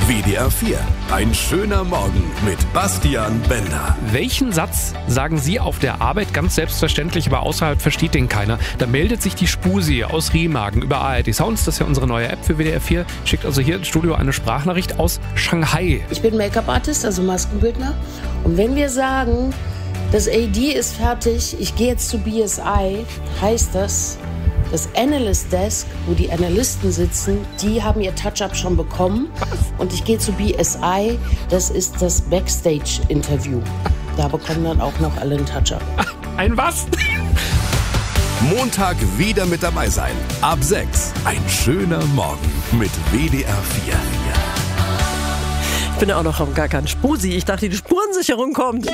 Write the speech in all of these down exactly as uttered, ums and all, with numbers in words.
W D R vier. Ein schöner Morgen mit Bastian Bender. Welchen Satz sagen Sie auf der Arbeit ganz selbstverständlich, aber außerhalb versteht den keiner? Da meldet sich die Spusi aus Remagen über A R D Sounds, das ist ja unsere neue App für W D R vier, schickt also hier ins Studio eine Sprachnachricht aus Shanghai. Ich bin Make-up-Artist, also Maskenbildner. Und wenn wir sagen, das A D ist fertig, ich gehe jetzt zu B S I, heißt das, das Analyst Desk, wo die Analysten sitzen, die haben ihr Touch-Up schon bekommen. Und ich gehe zu B S I, das ist das Backstage-Interview. Da bekommen dann auch noch alle einen Touch-Up. Ein was? Montag wieder mit dabei sein. Ab sechs. Ein schöner Morgen mit W D R vier. Ich bin ja auch noch auf gar kein Spusi. Ich dachte, die Spurensicherung kommt.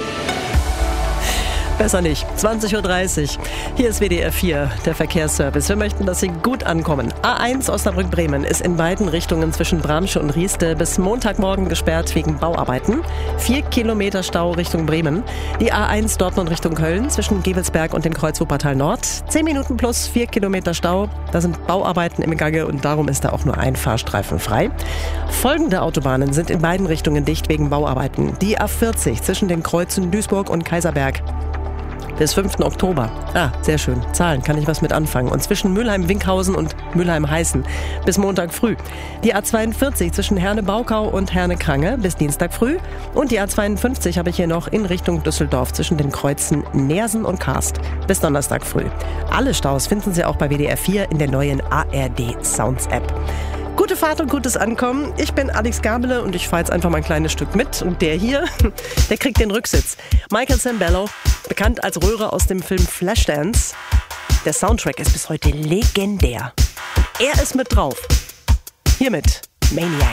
Besser nicht. zwanzig Uhr dreißig. Hier ist W D R vier, der Verkehrsservice. Wir möchten, dass Sie gut ankommen. A eins Osnabrück-Bremen ist in beiden Richtungen zwischen Bramsche und Rieste bis Montagmorgen gesperrt wegen Bauarbeiten. Vier Kilometer Stau Richtung Bremen. Die A eins Dortmund Richtung Köln zwischen Gevelsberg und dem Kreuz Wuppertal Nord. Zehn Minuten plus vier Kilometer Stau. Da sind Bauarbeiten im Gange und darum ist da auch nur ein Fahrstreifen frei. Folgende Autobahnen sind in beiden Richtungen dicht wegen Bauarbeiten. Die A vierzig zwischen den Kreuzen Duisburg und Kaiserberg. Bis fünften Oktober. Ah, sehr schön. Zahlen, kann ich was mit anfangen. Und zwischen Mülheim-Winkhausen und Mülheim-Heißen bis Montag früh. Die A zweiundvierzig zwischen Herne-Baukau und Herne-Krange bis Dienstag früh. Und die A zweiundfünfzig habe ich hier noch in Richtung Düsseldorf zwischen den Kreuzen Neersen und Karst bis Donnerstag früh. Alle Staus finden Sie auch bei W D R vier in der neuen A R D Sounds App. Gute Fahrt und gutes Ankommen. Ich bin Alex Gabele und ich fahre jetzt einfach mal ein kleines Stück mit. Und der hier, der kriegt den Rücksitz. Michael Sembello, bekannt als Röhre aus dem Film Flashdance. Der Soundtrack ist bis heute legendär. Und er ist mit drauf. Hiermit Maniac.